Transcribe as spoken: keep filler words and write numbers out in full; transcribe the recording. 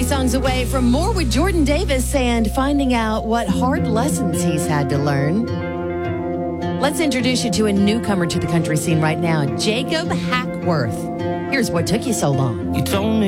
songs away from more with Jordan Davis and finding out what hard lessons he's had to learn. Let's introduce you to a newcomer to the country scene right now, Jacob Hackworth. Here's What Took You So Long. You told me